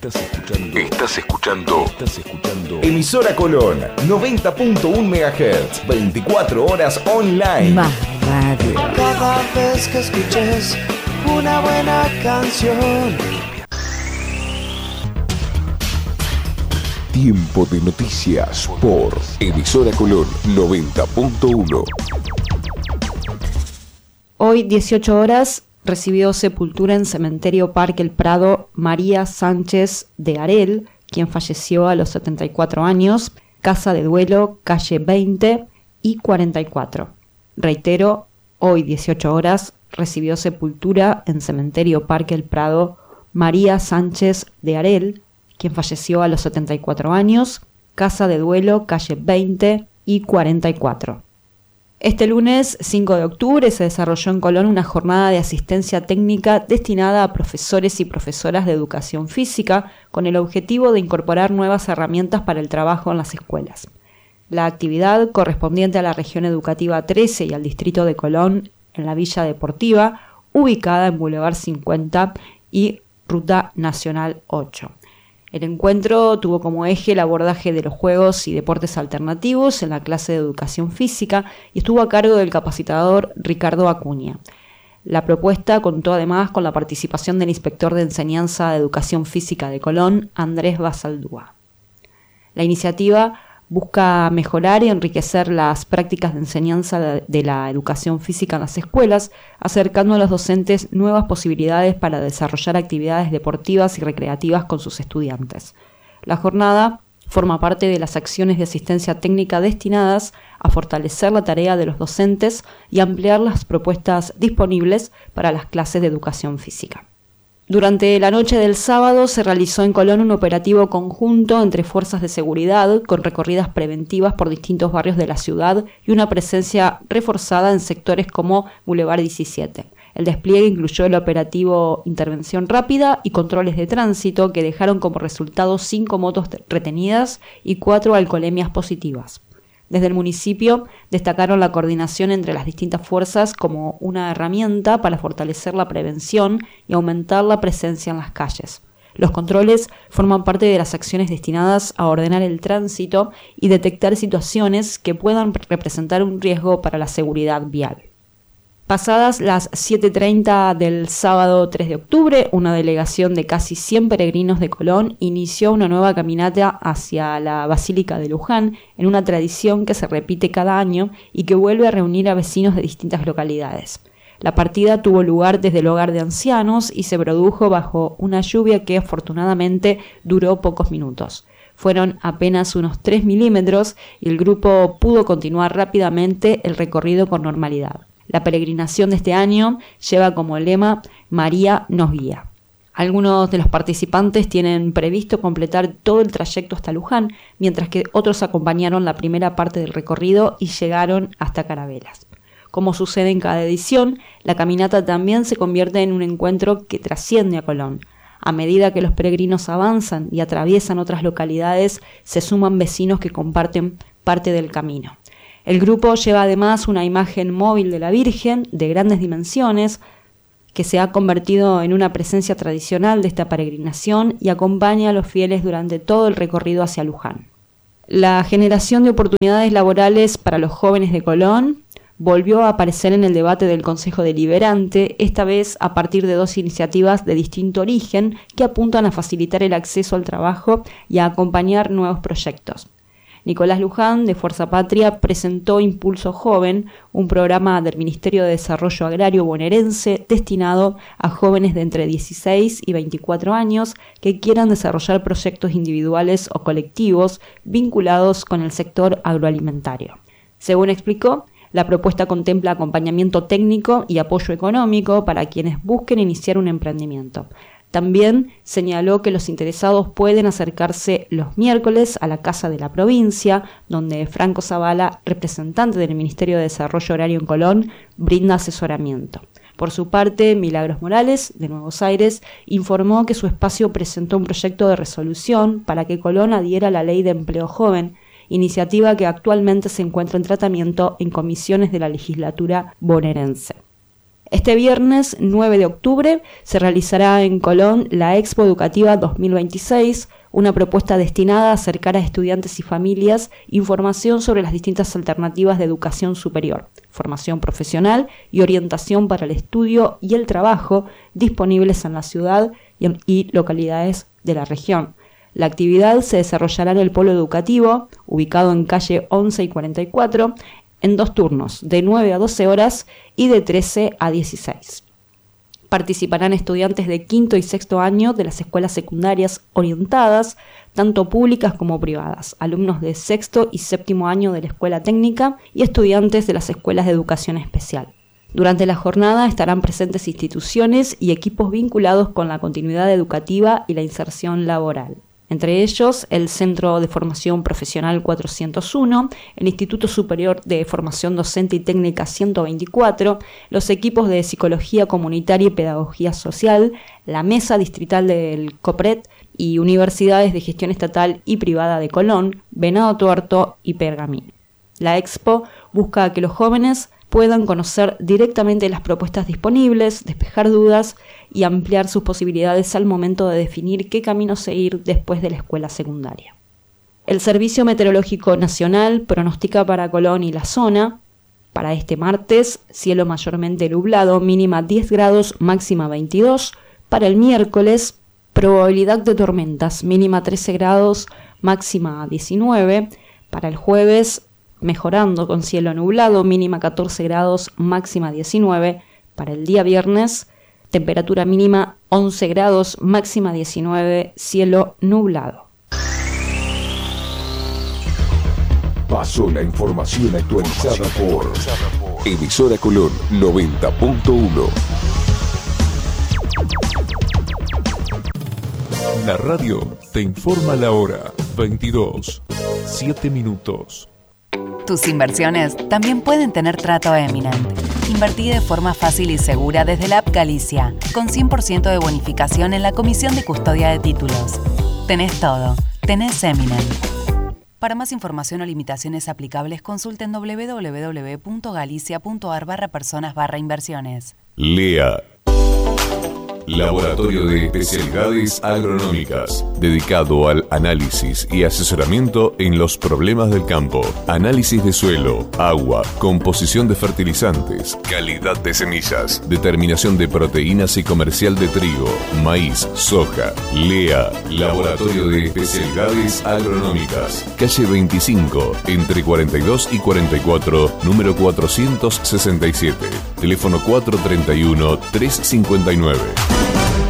Estás escuchando Emisora Colón, 90.1 MHz, 24 horas online. Más radio. Cada vez que escuches una buena canción. Tiempo de noticias por Emisora Colón 90.1. Hoy, 18 horas, recibió sepultura en Cementerio Parque El Prado María Sánchez de Arel, quien falleció a los 74 años, casa de duelo, calle 20 y 44. Reitero, hoy, 18 horas, recibió sepultura en Cementerio Parque El Prado María Sánchez de Arel, quien falleció a los 74 años, casa de duelo, calle 20 y 44. Este lunes 5 de octubre se desarrolló en Colón una jornada de asistencia técnica destinada a profesores y profesoras de educación física con el objetivo de incorporar nuevas herramientas para el trabajo en las escuelas. La actividad, correspondiente a la región educativa 13 y al distrito de Colón, en la Villa Deportiva, ubicada en Boulevard 50 y Ruta Nacional 8. El encuentro tuvo como eje el abordaje de los juegos y deportes alternativos en la clase de educación física y estuvo a cargo del capacitador Ricardo Acuña. La propuesta contó además con la participación del inspector de enseñanza de educación física de Colón, Andrés Basaldúa. La iniciativa busca mejorar y enriquecer las prácticas de enseñanza de la educación física en las escuelas, acercando a los docentes nuevas posibilidades para desarrollar actividades deportivas y recreativas con sus estudiantes. La jornada forma parte de las acciones de asistencia técnica destinadas a fortalecer la tarea de los docentes y ampliar las propuestas disponibles para las clases de educación física. Durante la noche del sábado se realizó en Colón un operativo conjunto entre fuerzas de seguridad con recorridas preventivas por distintos barrios de la ciudad y una presencia reforzada en sectores como Boulevard 17. El despliegue incluyó el operativo Intervención Rápida y controles de tránsito que dejaron como resultado 5 motos retenidas y 4 alcoholemias positivas. Desde el municipio destacaron la coordinación entre las distintas fuerzas como una herramienta para fortalecer la prevención y aumentar la presencia en las calles. Los controles forman parte de las acciones destinadas a ordenar el tránsito y detectar situaciones que puedan representar un riesgo para la seguridad vial. Pasadas las 7:30 del sábado 3 de octubre, una delegación de casi 100 peregrinos de Colón inició una nueva caminata hacia la Basílica de Luján, en una tradición que se repite cada año y que vuelve a reunir a vecinos de distintas localidades. La partida tuvo lugar desde el hogar de ancianos y se produjo bajo una lluvia que afortunadamente duró pocos minutos. Fueron apenas unos 3 milímetros y el grupo pudo continuar rápidamente el recorrido con normalidad. La peregrinación de este año lleva como lema María nos guía. Algunos de los participantes tienen previsto completar todo el trayecto hasta Luján, mientras que otros acompañaron la primera parte del recorrido y llegaron hasta Carabelas. Como sucede en cada edición, la caminata también se convierte en un encuentro que trasciende a Colón. A medida que los peregrinos avanzan y atraviesan otras localidades, se suman vecinos que comparten parte del camino. El grupo lleva además una imagen móvil de la Virgen de grandes dimensiones que se ha convertido en una presencia tradicional de esta peregrinación y acompaña a los fieles durante todo el recorrido hacia Luján. La generación de oportunidades laborales para los jóvenes de Colón volvió a aparecer en el debate del Consejo Deliberante, esta vez a partir de 2 iniciativas de distinto origen que apuntan a facilitar el acceso al trabajo y a acompañar nuevos proyectos. Nicolás Luján, de Fuerza Patria, presentó Impulso Joven, un programa del Ministerio de Desarrollo Agrario bonaerense destinado a jóvenes de entre 16 y 24 años que quieran desarrollar proyectos individuales o colectivos vinculados con el sector agroalimentario. Según explicó, la propuesta contempla acompañamiento técnico y apoyo económico para quienes busquen iniciar un emprendimiento. También señaló que los interesados pueden acercarse los miércoles a la Casa de la Provincia, donde Franco Zavala, representante del Ministerio de Desarrollo Agrario en Colón, brinda asesoramiento. Por su parte, Milagros Morales, de Nuevos Aires, informó que su espacio presentó un proyecto de resolución para que Colón adhiera a la Ley de Empleo Joven, iniciativa que actualmente se encuentra en tratamiento en comisiones de la legislatura bonaerense. Este viernes 9 de octubre se realizará en Colón la Expo Educativa 2026, una propuesta destinada a acercar a estudiantes y familias información sobre las distintas alternativas de educación superior, formación profesional y orientación para el estudio y el trabajo disponibles en la ciudad y localidades de la región. La actividad se desarrollará en el polo educativo, ubicado en calle 11 y 44, en 2 turnos, de 9 a 12 horas y de 13 a 16. Participarán estudiantes de quinto y sexto año de las escuelas secundarias orientadas, tanto públicas como privadas, alumnos de sexto y séptimo año de la escuela técnica y estudiantes de las escuelas de educación especial. Durante la jornada estarán presentes instituciones y equipos vinculados con la continuidad educativa y la inserción laboral. Entre ellos, el Centro de Formación Profesional 401, el Instituto Superior de Formación Docente y Técnica 124, los equipos de Psicología Comunitaria y Pedagogía Social, la Mesa Distrital del COPRED y universidades de gestión estatal y privada de Colón, Venado Tuerto y Pergamino. La Expo busca que los jóvenes puedan conocer directamente las propuestas disponibles, despejar dudas y ampliar sus posibilidades al momento de definir qué camino seguir después de la escuela secundaria. El Servicio Meteorológico Nacional pronostica para Colón y la zona, para este martes, cielo mayormente nublado, mínima 10 grados, máxima 22. Para el miércoles, probabilidad de tormentas, mínima 13 grados, máxima 19. Para el jueves, mejorando con cielo nublado, mínima 14 grados, máxima 19. Para el día viernes, temperatura mínima 11 grados, máxima 19, cielo nublado. Pasó la información actualizada por Emisora Colón 90.1. La radio te informa la hora 22, 7 minutos. Tus inversiones también pueden tener trato eminente. Invertí de forma fácil y segura desde la app Galicia, con 100% de bonificación en la comisión de custodia de títulos. Tenés todo. Tenés Eminent. Para más información o limitaciones aplicables, consulten www.galicia.ar/personas/inversiones. Lea. Laboratorio de Especialidades Agronómicas, dedicado al análisis y asesoramiento en los problemas del campo. Análisis de suelo, agua, composición de fertilizantes, calidad de semillas, determinación de proteínas y comercial de trigo, maíz, soja. Lea. Laboratorio de Especialidades Agronómicas, calle 25, entre 42 y 44, número 467, teléfono 431-359.